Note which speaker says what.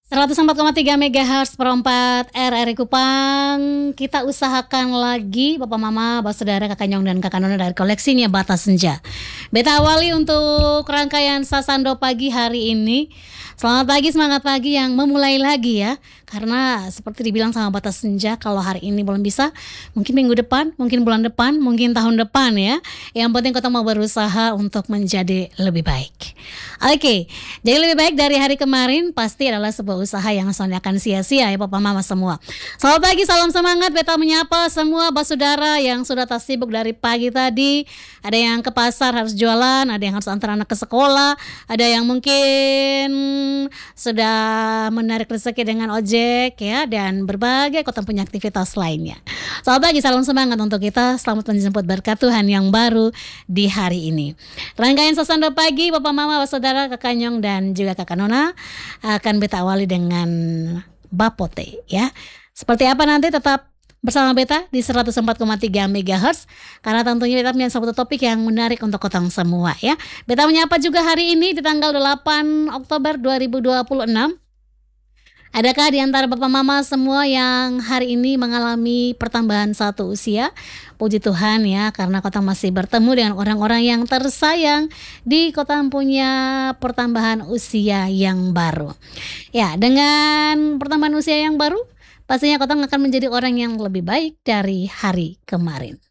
Speaker 1: 104,3 MHz per 4 RRI Kupang. Kita usahakan lagi Bapak Mama, Bapak Saudara, Kakak Nyong dan Kakak Nona dari koleksinya Batas Senja. Beta awali untuk rangkaian Sasando pagi hari ini. Selamat pagi, semangat pagi yang memulai lagi ya. Karena seperti dibilang sama Batas Senja, kalau hari ini belum bisa, mungkin minggu depan, mungkin bulan depan, mungkin tahun depan ya. Yang penting kita mau berusaha untuk menjadi lebih baik. Oke, jadi lebih baik dari hari kemarin pasti adalah sebuah usaha yang soalnya akan sia-sia ya Papa Mama semua. Selamat pagi, salam semangat. Beta menyapa semua basudara yang sudah tak sibuk dari pagi tadi. Ada yang ke pasar harus jualan, ada yang harus antar anak ke sekolah, ada yang mungkin sudah menarik rezeki dengan ojek ya, dan berbagai kota punya aktivitas lainnya. Selamat pagi, salam semangat untuk kita. Selamat menjemput berkat Tuhan yang baru di hari ini. Rangkaian Sasando pagi Bapak Mama, Saudara, Kakak Nyong dan juga Kakak Nona akan beta awali dengan Bapote ya. Seperti apa nanti tetap bersama beta di 104,3 MHz karena tentunya beta punya satu topik yang menarik untuk kotong semua ya. Beta menyapa juga hari ini di tanggal 8 Oktober 2026. Adakah di antara Bapak Mama semua yang hari ini mengalami pertambahan satu usia? Puji Tuhan ya, karena kota masih bertemu dengan orang-orang yang tersayang di kota punya pertambahan usia yang baru. Ya, dengan pertambahan usia yang baru, pastinya kota akan menjadi orang yang lebih baik dari hari kemarin.